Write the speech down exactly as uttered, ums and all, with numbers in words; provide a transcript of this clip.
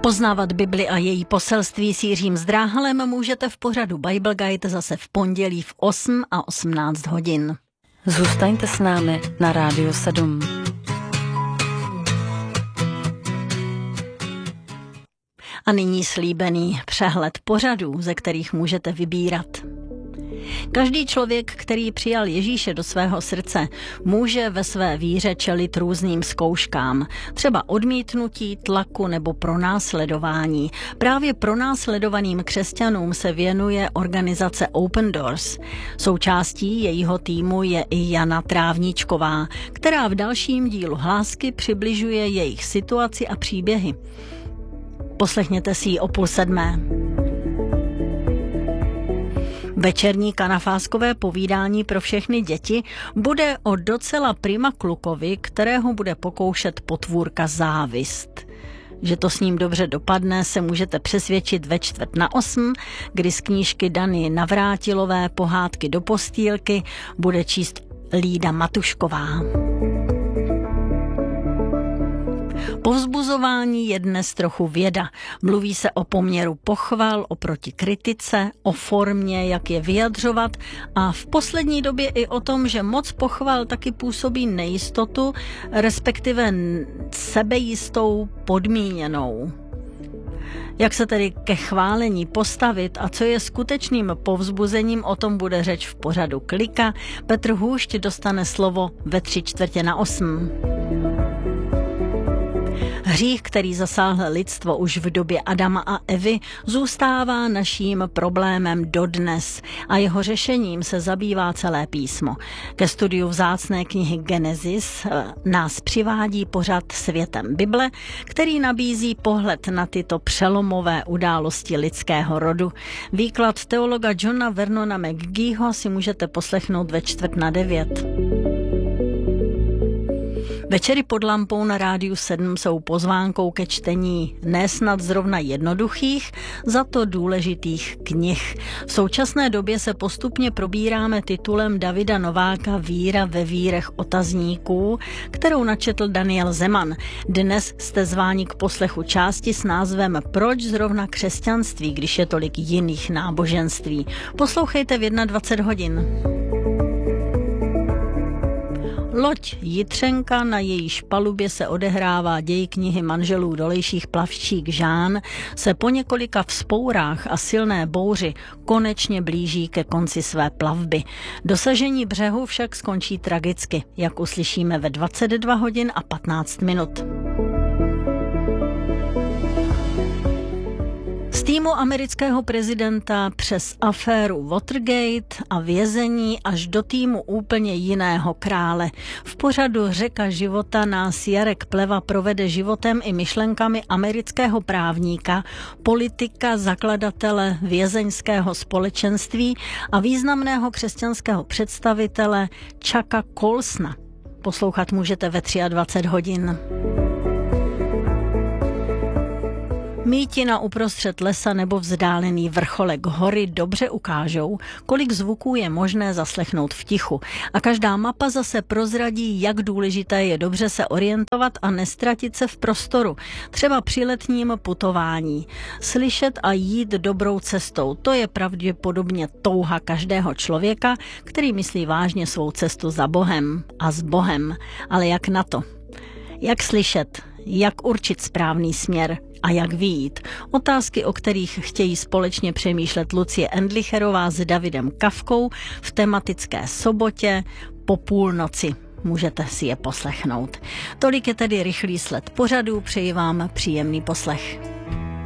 Poznávat Bibli a její poselství s Jiřím Zdráhalem můžete v pořadu Bible Guide zase v pondělí v osm a osmnáct hodin. Zůstaňte s námi na Rádiu sedm. A nyní slíbený přehled pořadů, ze kterých můžete vybírat. Každý člověk, který přijal Ježíše do svého srdce, může ve své víře čelit různým zkouškám, třeba odmítnutí, tlaku nebo pronásledování. Právě pronásledovaným křesťanům se věnuje organizace Open Doors. Součástí jejího týmu je i Jana Trávníčková, která v dalším dílu Hlásky přibližuje jejich situaci a příběhy. Poslechněte si ji o půl sedmé. Večerní kanafáskové povídání pro všechny děti bude o docela prima klukovi, kterého bude pokoušet potvůrka závist. Že to s ním dobře dopadne, se můžete přesvědčit ve čtvrt na osm, kdy z knížky Dany Navrátilové Pohádky do postýlky bude číst Lída Matušková. Povzbuzování je dnes trochu věda. Mluví se o poměru pochval oproti kritice, o formě, jak je vyjadřovat a v poslední době i o tom, že moc pochval taky působí nejistotu, respektive sebejistou podmíněnou. Jak se tedy ke chválení postavit a co je skutečným povzbuzením, o tom bude řeč v pořadu Klika. Petr Hůšť dostane slovo ve tři čtvrtě na osm. Hřích, který zasáhl lidstvo už v době Adama a Evy, zůstává naším problémem dodnes a jeho řešením se zabývá celé písmo. Ke studiu vzácné knihy Genesis nás přivádí pořad Světem Bible, který nabízí pohled na tyto přelomové události lidského rodu. Výklad teologa Johna Vernona McGeeho si můžete poslechnout ve čtvrt na devět. Večery pod lampou na Rádiu sedm jsou pozvánkou ke čtení nesnad zrovna jednoduchých, za to důležitých knih. V současné době se postupně probíráme titulem Davida Nováka Víra ve vírech otazníků, kterou načetl Daniel Zeman. Dnes jste zváni k poslechu části s názvem Proč zrovna křesťanství, když je tolik jiných náboženství. Poslouchejte v dvacet jedna hodin. Loď Jitřenka, na jejíž palubě se odehrává děj knihy manželů Dolejších Plavčík Žán, se po několika vzpourách a silné bouři konečně blíží ke konci své plavby. Dosažení břehu však skončí tragicky, jak uslyšíme ve dvacet dva hodin a patnáct minut. Z týmu amerického prezidenta přes aféru Watergate a vězení až do týmu úplně jiného krále. V pořadu Řeka života nás Jarek Pleva provede životem i myšlenkami amerického právníka, politika, zakladatele vězeňského společenství a významného křesťanského představitele Chucka Colsona. Poslouchat můžete ve dvacet tři hodin. Mítina uprostřed lesa nebo vzdálený vrcholek hory dobře ukážou, kolik zvuků je možné zaslechnout v tichu. A každá mapa zase prozradí, jak důležité je dobře se orientovat a nestratit se v prostoru, třeba při letním putování. Slyšet a jít dobrou cestou, to je pravděpodobně touha každého člověka, který myslí vážně svou cestu za Bohem a s Bohem. Ale jak na to? Jak slyšet? Jak určit správný směr? A jak vyjít? Otázky, o kterých chtějí společně přemýšlet Lucie Endlicherová s Davidem Kavkou v tematické sobotě po půlnoci. Můžete si je poslechnout. Tolik je tedy rychlý sled pořadu, přeji vám příjemný poslech.